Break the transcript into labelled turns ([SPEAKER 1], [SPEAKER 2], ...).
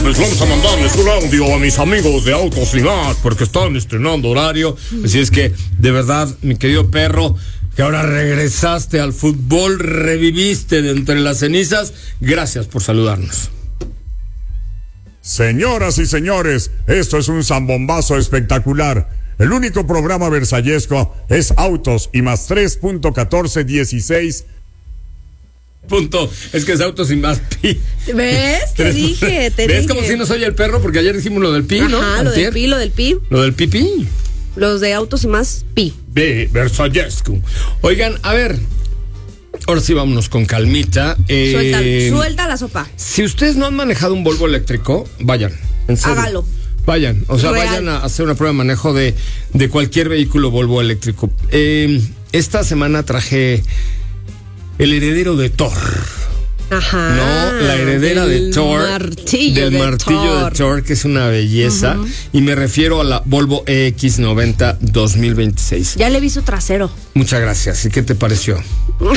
[SPEAKER 1] Pues vamos a mandarles un audio a mis amigos de Autos y Más, porque están estrenando horario. Así es que, de verdad, mi querido perro, que ahora regresaste al fútbol, reviviste de entre las cenizas. Gracias por saludarnos.
[SPEAKER 2] Señoras y señores, esto es un zambombazo espectacular. El único programa versallesco es Autos y Más 3.1416.
[SPEAKER 1] Punto. Es que es Autos y Más pi.
[SPEAKER 3] ¿Ves? Te dije.
[SPEAKER 1] ¿Ves como si no soy el perro? Porque ayer dijimos lo del pi, ¿no?
[SPEAKER 3] Ajá, lo del pi.
[SPEAKER 1] Lo del pipí.
[SPEAKER 3] Los de Autos y Más pi.
[SPEAKER 1] Versallesco. Oigan, a ver. Ahora sí vámonos con calmita.
[SPEAKER 3] Suelta la sopa.
[SPEAKER 1] Si ustedes no han manejado un Volvo eléctrico, vayan. En serio.
[SPEAKER 3] Hágalo.
[SPEAKER 1] Vayan, o sea,
[SPEAKER 3] Real.
[SPEAKER 1] vayan a hacer una prueba de manejo de cualquier vehículo Volvo eléctrico. Esta semana traje el heredero de Thor.
[SPEAKER 3] Ajá.
[SPEAKER 1] No, la heredera de Thor.
[SPEAKER 3] Martillo
[SPEAKER 1] del
[SPEAKER 3] de
[SPEAKER 1] martillo
[SPEAKER 3] Thor.
[SPEAKER 1] de Thor, que es una belleza. Y me refiero a la Volvo EX90 2026.
[SPEAKER 3] Ya le vi su trasero.
[SPEAKER 1] Muchas gracias. ¿Y qué te pareció?